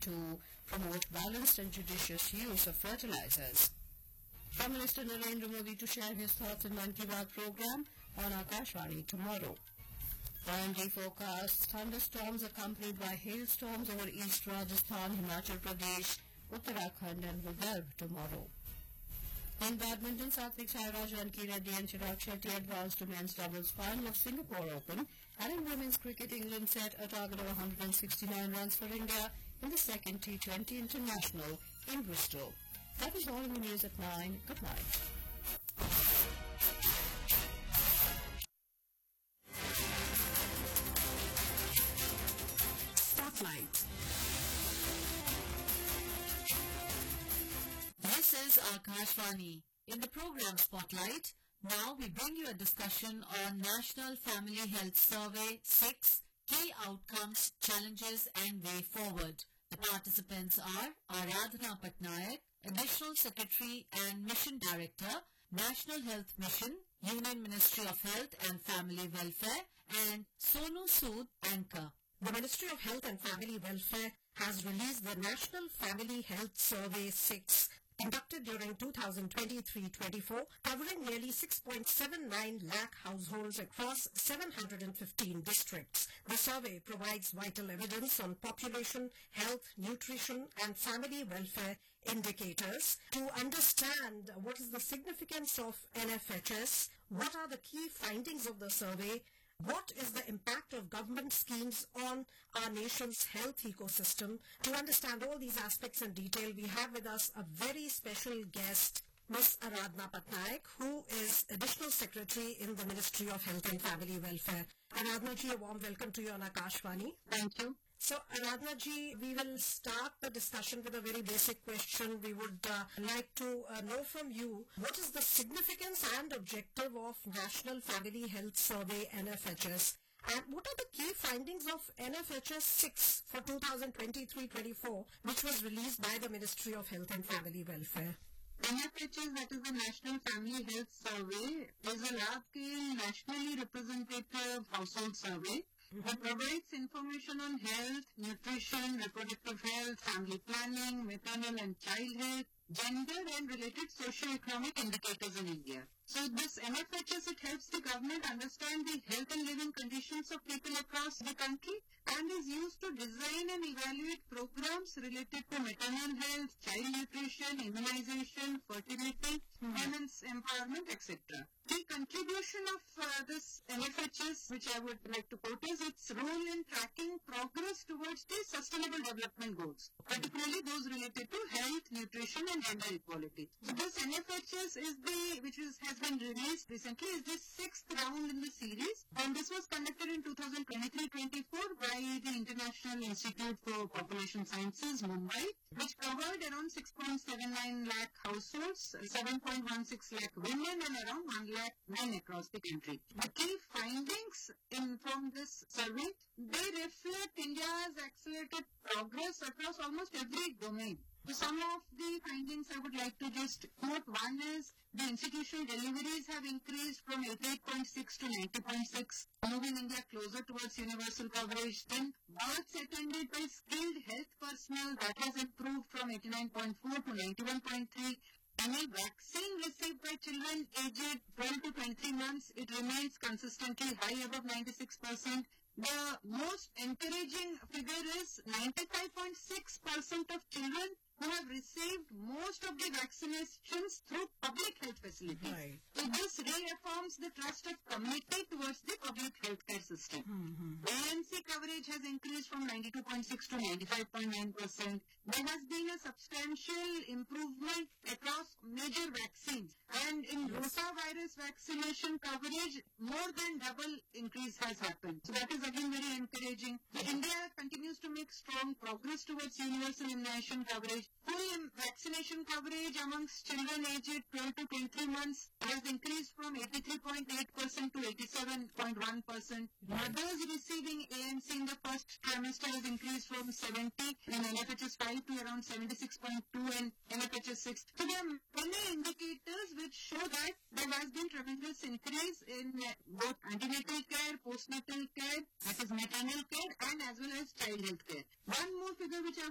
to promote balanced and judicious use of fertilizers. Prime Minister Narendra Modi to share his thoughts in Mann Ki Baat program on Akashvani tomorrow. IMD forecasts thunderstorms accompanied by hailstorms over East Rajasthan, Himachal Pradesh, Uttarakhand and Vidarbha tomorrow. In badminton, Satvik Sairaj, Ranki Reddy and Chirag Shetty advanced to men's doubles final of Singapore Open, and in women's cricket, England set a target of 169 runs for India in the second T20 International in Bristol. That is all in the news at 9. Good night. Spotlight. This is Akashvani. In the program Spotlight, now we bring you a discussion on National Family Health Survey 6, Key Outcomes, Challenges and Way Forward. The participants are Aradhana Patnaik, Additional Secretary and Mission Director, National Health Mission, Union Ministry of Health and Family Welfare, and Sonu Sood, Anchor. The Ministry of Health and Family Welfare has released the National Family Health Survey 6, conducted during 2023-24, covering nearly 6.79 lakh households across 715 districts. The survey provides vital evidence on population, health, nutrition, and family welfare indicators to understand what is the significance of NFHS, what are the key findings of the survey, what is the impact of government schemes on our nation's health ecosystem. To understand all these aspects in detail, we have with us a very special guest, Ms. Aradhana Patnaik, who is Additional Secretary in the Ministry of Health and Family Welfare. Aradhana ji, a warm welcome to you on Akashvani. Thank you. So, Aradhana ji, we will start the discussion with a very basic question. We would like to know from you, what is the significance and objective of National Family Health Survey, NFHS? And what are the key findings of NFHS 6 for 2023-24, which was released by the Ministry of Health and Family Welfare? NFHS, that is the National Family Health Survey, is a large-scale nationally representative household survey. It provides information on health, nutrition, reproductive health, family planning, maternal and child health, gender and related socio-economic indicators in India. So this NFHS, it helps the government understand the health and living conditions of people across the country and is used to design and evaluate programs related to maternal health, child nutrition, immunization, fertility, women's empowerment, etc. The contribution of this NFHS, which I would like to quote, is its role in tracking progress towards the Sustainable Development Goals, particularly those related to health, nutrition and gender equality. So this NFHS is has been released recently, is the 6th round in the series, and this was conducted in 2023-24 by the International Institute for Population Sciences, Mumbai, which covered around 6.79 lakh households, 7.16 lakh women and around 1 lakh men across the country. The key findings from this survey, they reflect India's accelerated progress across almost every domain. So some of the findings I would like to just quote. One is the institutional deliveries have increased from 88.6 to 90.6, moving India closer towards universal coverage. Then births attended by skilled health personnel, that has improved from 89.4 to 91.3. Any vaccine received by children aged 12 to 23 months, it remains consistently high, above 96%. The most encouraging figure is 95.6% of children who have received most of the vaccinations through public health facilities. Right. So this reaffirms the trust of community towards the public healthcare system. ANC coverage has increased from 92.6 to 95.9%. There has been a substantial improvement across major vaccines, and in rotavirus vaccination coverage, more than double increase has happened. So that is again very encouraging. India continues to make strong progress towards universal immunization coverage. Full vaccination coverage amongst children aged 12 to 23 months has increased from 83.8% to 87.1%. Mothers receiving ANC in the first trimester has increased from 70 in NFHS 5 to around 76.2 in NFHS 6. So there are many indicators which show that there has been tremendous increase in both antenatal care, postnatal care, that is maternal care, and as well as child health care. One more figure which I